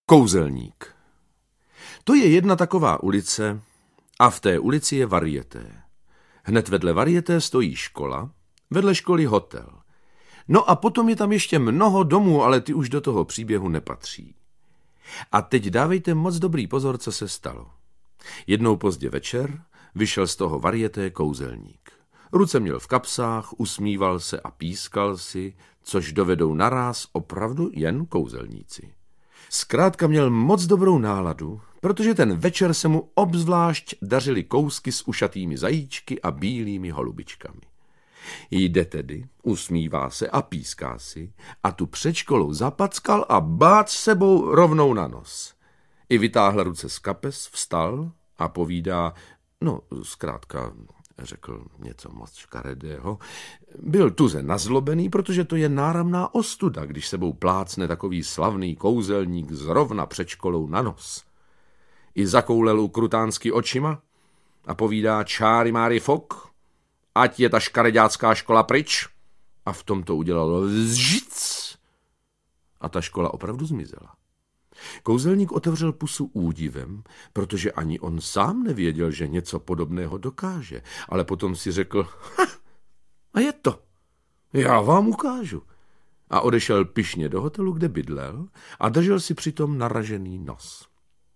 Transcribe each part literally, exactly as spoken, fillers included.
Kouzelník. To je jedna taková ulice a v té ulici je varieté. Hned vedle varieté stojí škola, vedle školy hotel. No a potom je tam ještě mnoho domů, ale ty už do toho příběhu nepatří. A teď dávejte moc dobrý pozor, co se stalo. Jednou pozdě večer vyšel z toho varieté kouzelník. Ruce měl v kapsách, usmíval se a pískal si, což dovedou naráz opravdu jen kouzelníci. Zkrátka měl moc dobrou náladu, protože ten večer se mu obzvlášť dařily kousky s ušatými zajíčky a bílými holubičkami. Jde tedy, usmívá se a píská si a tu před školou zapackal a bác sebou rovnou na nos. I vytáhl ruce z kapes, vstal a povídá, no zkrátka řekl něco moc škaredého, byl tuze nazlobený, protože to je náramná ostuda, když sebou plácne takový slavný kouzelník zrovna před školou na nos. I zakoulel ukrutánsky očima a povídá čáry máry fok, ať je ta škareďácká škola pryč. A v tom to udělalo vzžic. A ta škola opravdu zmizela. Kouzelník otevřel pusu údivem, protože ani on sám nevěděl, že něco podobného dokáže, ale potom si řekl, ha, a je to, já vám ukážu. A odešel pyšně do hotelu, kde bydlel a držel si přitom naražený nos.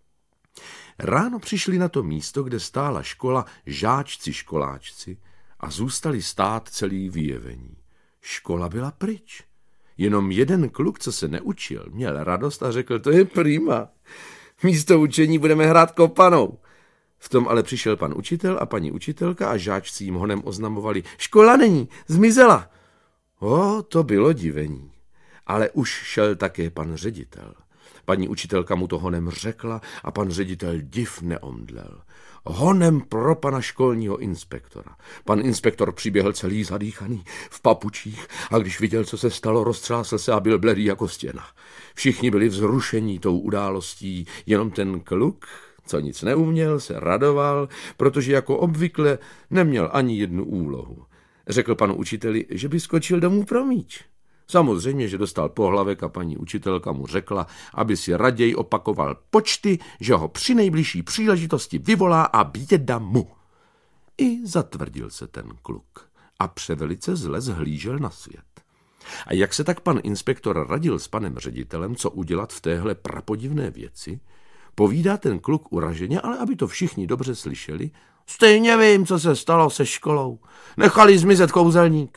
Ráno přišli na to místo, kde stála škola, žáčci školáčci a zůstali stát celý vyjevení. Škola byla pryč. Jenom jeden kluk, co se neučil, měl radost a řekl, to je prima. Místo učení budeme hrát kopanou. V tom ale přišel pan učitel a paní učitelka a žáčci jim honem oznamovali, škola není, zmizela. O, to bylo divení. Ale už šel také pan ředitel. Paní učitelka mu to honem řekla a pan ředitel div neomdlel. Honem pro pana školního inspektora. Pan inspektor přiběhl celý zadýchaný, v papučích a když viděl, co se stalo, roztřásl se a byl bledý jako stěna. Všichni byli vzrušení tou událostí, jenom ten kluk, co nic neuměl, se radoval, protože jako obvykle neměl ani jednu úlohu. Řekl panu učiteli, že by skočil domů pro míč. Samozřejmě, že dostal pohlavek a paní učitelka mu řekla, aby si raději opakoval počty, že ho při nejbližší příležitosti vyvolá a běda mu. I zatvrdil se ten kluk a převelice zle zhlížel na svět. A jak se tak pan inspektor radil s panem ředitelem, co udělat v téhle prapodivné věci, povídá ten kluk uraženě, ale aby to všichni dobře slyšeli, stejně vím, co se stalo se školou. Nechali zmizet kouzelník.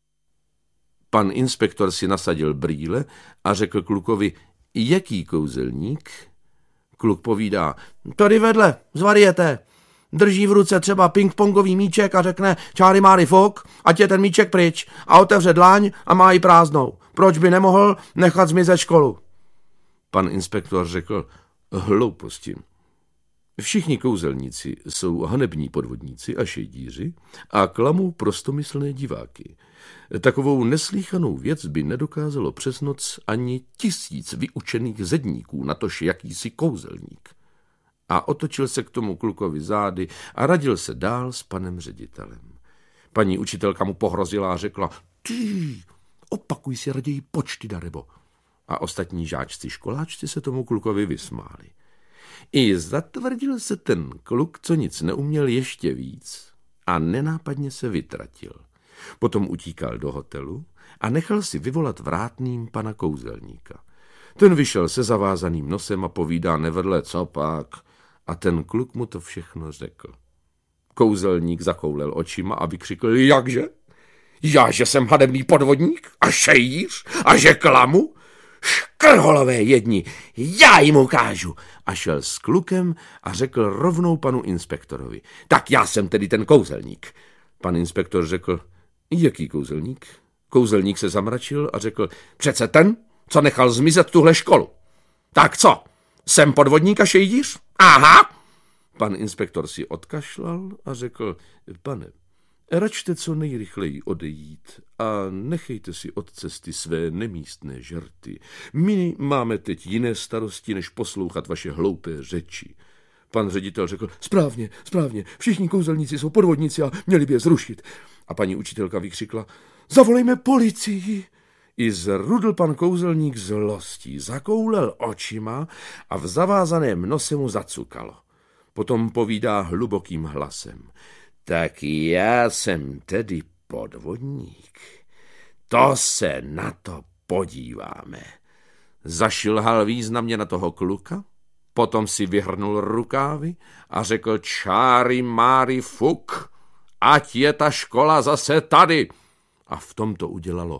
Pan inspektor si nasadil brýle a řekl klukovi, jaký kouzelník? Kluk povídá, tady vedle, z varieté. Drží v ruce třeba pingpongový míček a řekne, čáry máry fok, ať je ten míček pryč a otevře dlaň a má ji prázdnou. Proč by nemohl nechat zmizet školu? Pan inspektor řekl, hlouposti. Všichni kouzelníci jsou hanební podvodníci a šejdíři a klamou prostomyslné diváky. Takovou neslýchanou věc by nedokázalo přes noc ani tisíc vyučených zedníků, natož jakýsi kouzelník. A otočil se k tomu klukovi zády a radil se dál s panem ředitelem. Paní učitelka mu pohrozila a řekla, ty, opakuj si raději počty, Darebo. A ostatní žáčci školáčci se tomu klukovi vysmáli. I zatvrdil se ten kluk, co nic neuměl, ještě víc a nenápadně se vytratil. Potom utíkal do hotelu a nechal si vyvolat vrátným pana kouzelníka. Ten vyšel se zavázaným nosem a povídá nevedle, co pak, a ten kluk mu to všechno řekl. Kouzelník zakoulel očima a vykřikl, jakže? Já, že jsem hanebný podvodník a šejíř a že klamu? Škrholové jedni, já jim ukážu. A šel s klukem a řekl rovnou panu inspektorovi, tak já jsem tedy ten kouzelník. Pan inspektor řekl, jaký kouzelník? Kouzelník se zamračil a řekl, přece ten, co nechal zmizet tuhle školu. Tak co, jsem podvodník a šejdíř? Aha. Pan inspektor si odkašlal a řekl, pane, račte co nejrychleji odejít a nechejte si od cesty své nemístné žerty. My máme teď jiné starosti, než poslouchat vaše hloupé řeči. Pan ředitel řekl, správně, správně, všichni kouzelníci jsou podvodníci a měli by je zrušit. A paní učitelka vykřikla, zavolejme policii. I zrudl pan kouzelník zlostí, zakoulel očima a v zavázaném nose mu zacukalo. Potom povídá hlubokým hlasem. Tak já jsem tedy podvodník. To se na to podíváme. Zašilhal významně na toho kluka, potom si vyhrnul rukávy a řekl čáry máry fuk, ať je ta škola zase tady. A v tom to udělalo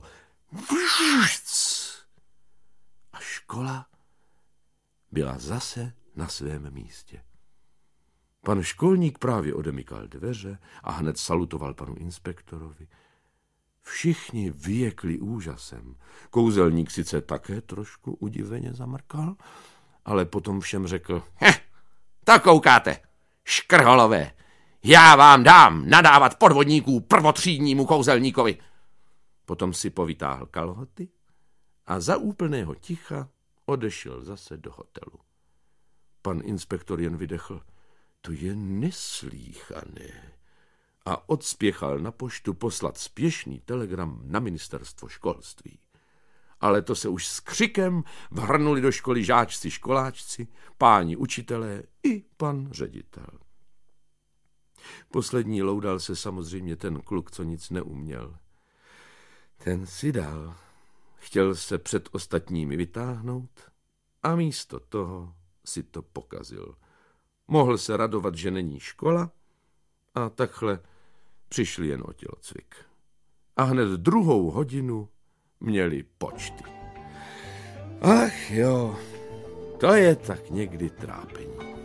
a škola byla zase na svém místě. Pan školník právě odemykal dveře a hned salutoval panu inspektorovi. Všichni vyjekli úžasem. Kouzelník sice také trošku udiveně zamrkal, ale potom všem řekl, heh, tak koukáte, škrholové, já vám dám nadávat podvodníků prvotřídnímu kouzelníkovi. Potom si povytáhl kalhoty a za úplného ticha odešel zase do hotelu. Pan inspektor jen vydechl, to je neslýchané, a odspěchal na poštu poslat spěšný telegram na ministerstvo školství. Ale to se už s křikem vhrnuli do školy žáčci, školáčci, páni učitelé i pan ředitel. Poslední loudal se samozřejmě ten kluk, co nic neuměl. Ten si dal, chtěl se před ostatními vytáhnout a místo toho si to pokazil. Mohl se radovat, že není škola, a takhle přišli jen o tělocvik. A hned druhou hodinu měli počty. Ach jo, to je tak někdy trápení.